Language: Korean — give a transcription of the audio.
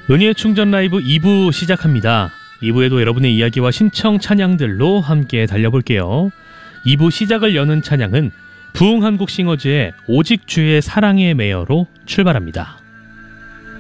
은희의 충전 라이브 2부 시작합니다. 2부에도 여러분의 이야기와 신청 찬양들로 함께 달려볼게요. 2부 시작을 여는 찬양은 부흥한국싱어즈의 오직 주의 사랑에 매여로 출발합니다.